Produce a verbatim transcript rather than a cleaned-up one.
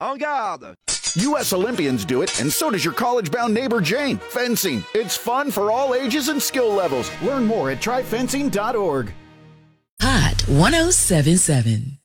En garde! U S Olympians do it, and so does your college-bound neighbor Jane. Fencing. It's fun for all ages and skill levels. Learn more at try fencing dot org. Hot one oh seven point seven.